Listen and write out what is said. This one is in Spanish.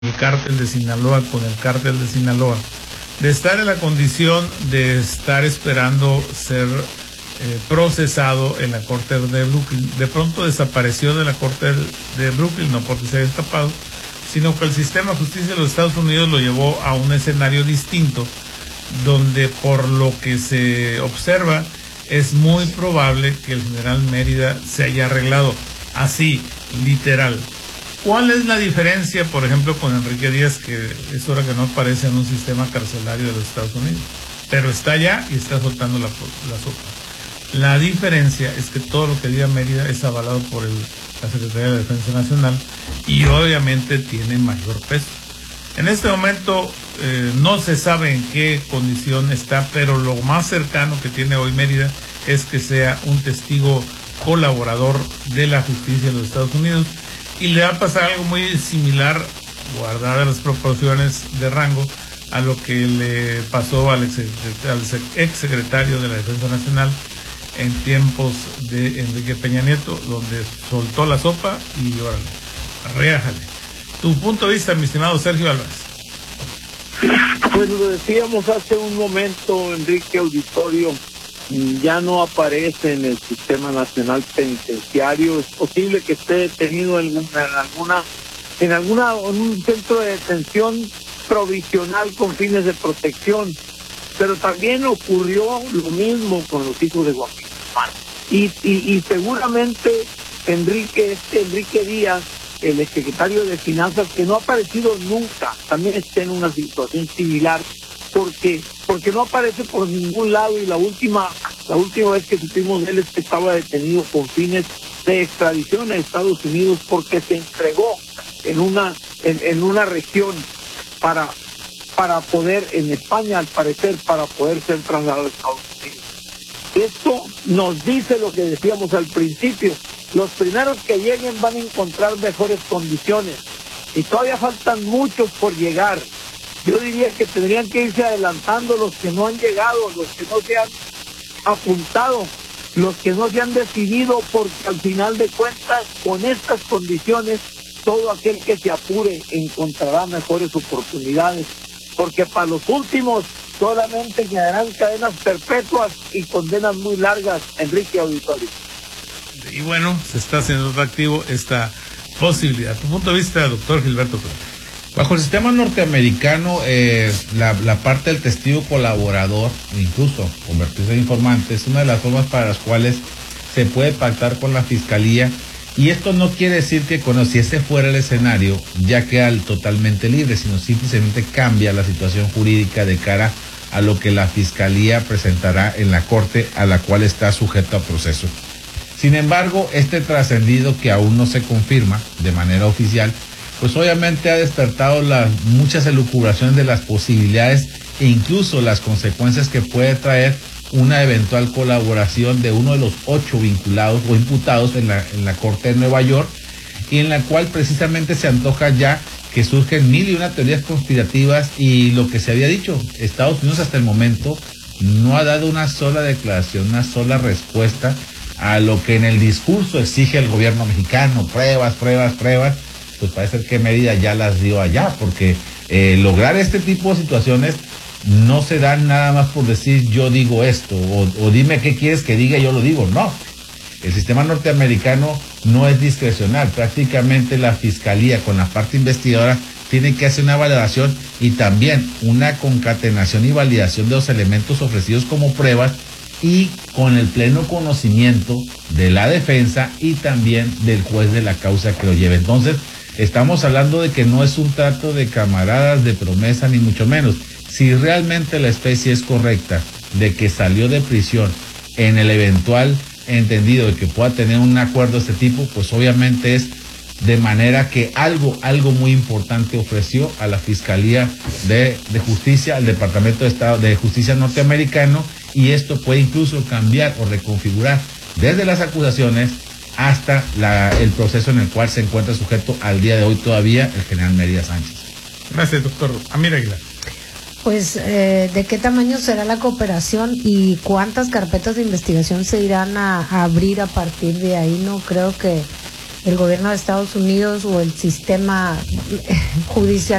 el cártel de Sinaloa con el cártel de Sinaloa, de estar en la condición de estar esperando ser procesado en la corte de Brooklyn. De pronto desapareció de la corte de Brooklyn, no porque se haya escapado, sino que el sistema de justicia de los Estados Unidos lo llevó a un escenario distinto, donde por lo que se observa es muy probable que el general Mérida se haya arreglado, así, literal. ¿Cuál es la diferencia, por ejemplo, con Enrique Díaz, que es hora que no aparece en un sistema carcelario de los Estados Unidos, pero está allá y está soltando la sopa? La diferencia es que todo lo que diga Mérida es avalado por la Secretaría de Defensa Nacional y obviamente tiene mayor peso. En este momento no se sabe en qué condición está, pero lo más cercano que tiene hoy Mérida es que sea un testigo colaborador de la justicia de los Estados Unidos, y le va a pasar algo muy similar, guardadas las proporciones de rango, a lo que le pasó al exsecretario de la Defensa Nacional en tiempos de Enrique Peña Nieto, donde soltó la sopa y órale, réjale. Tu punto de vista, mi estimado Sergio Álvarez. Pues lo decíamos hace un momento, Enrique Auditorio, ya no aparece en el Sistema Nacional Penitenciario. Es posible que esté detenido en un centro de detención provisional con fines de protección, pero también ocurrió lo mismo con los hijos de Joaquín Guzmán. Y seguramente Enrique Díaz, el exsecretario de Finanzas, que no ha aparecido nunca, también está en una situación similar, porque no aparece por ningún lado, y la última vez que supimos de él es que estaba detenido con fines de extradición a Estados Unidos, porque se entregó en una región para poder, en España al parecer, para poder ser trasladado a Estados Unidos. Esto nos dice lo que decíamos al principio: los primeros que lleguen van a encontrar mejores condiciones, y todavía faltan muchos por llegar. Yo diría que tendrían que irse adelantando los que no han llegado, los que no se han apuntado, los que no se han decidido, porque al final de cuentas, con estas condiciones, todo aquel que se apure encontrará mejores oportunidades, porque para los últimos solamente quedarán cadenas perpetuas y condenas muy largas, Enrique Auditorio. Y bueno, se está haciendo atractivo esta posibilidad. Tu punto de vista, doctor Gilberto Flores. Bajo el sistema norteamericano, la parte del testigo colaborador, incluso convertirse en informante, es una de las formas para las cuales se puede pactar con la fiscalía. Y esto no quiere decir que si ese fuera el escenario ya queda totalmente libre, sino simplemente cambia la situación jurídica de cara a lo que la fiscalía presentará en la corte a la cual está sujeto a proceso. Sin embargo, este trascendido, que aún no se confirma de manera oficial, pues obviamente ha despertado muchas elucubraciones de las posibilidades e incluso las consecuencias que puede traer una eventual colaboración de uno de los 8 vinculados o imputados en la Corte de Nueva York, y en la cual precisamente se antoja ya que surgen 1001 teorías conspirativas. Y lo que se había dicho, Estados Unidos hasta el momento no ha dado una sola declaración, una sola respuesta a lo que en el discurso exige el gobierno mexicano: pruebas. Pues parece que Mérida ya las dio allá, porque lograr este tipo de situaciones no se dan nada más por decir yo digo esto, o dime qué quieres que diga y yo lo digo. No, el sistema norteamericano no es discrecional. Prácticamente la fiscalía con la parte investigadora tiene que hacer una valoración y también una concatenación y validación de los elementos ofrecidos como pruebas, y con el pleno conocimiento de la defensa y también del juez de la causa que lo lleve. Entonces, estamos hablando de que no es un trato de camaradas, de promesa, ni mucho menos. Si realmente la especie es correcta de que salió de prisión en el eventual entendido de que pueda tener un acuerdo de este tipo, pues obviamente es de manera que algo muy importante ofreció a la Fiscalía de Justicia, al Departamento de Estado de Justicia norteamericano, y esto puede incluso cambiar o reconfigurar desde las acusaciones hasta el proceso en el cual se encuentra sujeto al día de hoy todavía el general Mérida Sánchez. Gracias, doctor Amir Aguilar. Pues, ¿de qué tamaño será la cooperación y cuántas carpetas de investigación se irán a abrir a partir de ahí? No creo que el gobierno de Estados Unidos o el sistema judicial